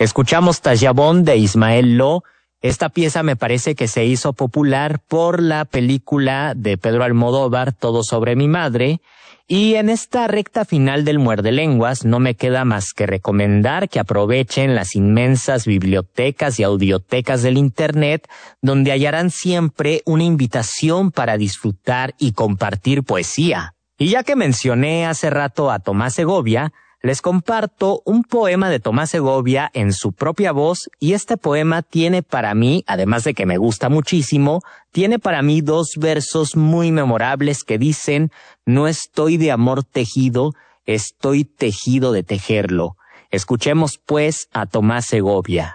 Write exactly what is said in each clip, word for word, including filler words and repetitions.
Escuchamos Tayabón de Ismael Lo. Esta pieza me parece que se hizo popular por la película de Pedro Almodóvar, Todo sobre mi madre. Y en esta recta final del Muerde Lenguas no me queda más que recomendar que aprovechen las inmensas bibliotecas y audiotecas del Internet, donde hallarán siempre una invitación para disfrutar y compartir poesía. Y ya que mencioné hace rato a Tomás Segovia, les comparto un poema de Tomás Segovia en su propia voz, y este poema tiene para mí, además de que me gusta muchísimo, tiene para mí dos versos muy memorables que dicen: no estoy de amor tejido, estoy tejido de tejerlo. Escuchemos pues a Tomás Segovia.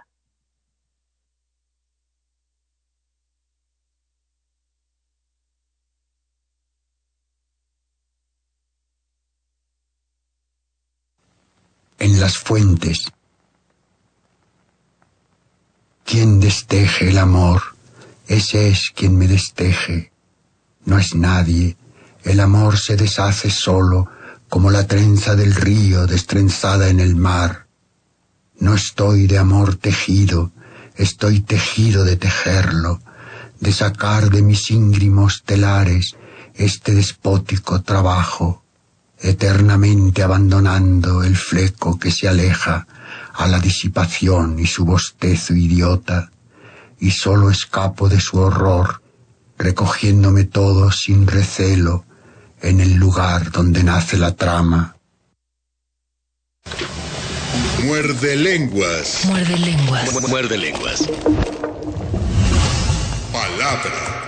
En las fuentes. Quien desteje el amor, ese es quien me desteje. No es nadie, el amor se deshace solo, como la trenza del río destrenzada en el mar. No estoy de amor tejido, estoy tejido de tejerlo, de sacar de mis íngrimos telares este despótico trabajo, eternamente abandonando el fleco que se aleja a la disipación y su bostezo idiota, y solo escapo de su horror, recogiéndome todo sin recelo en el lugar donde nace la trama. Muerde lenguas. Muerde lenguas. Muerde lenguas. Palabra.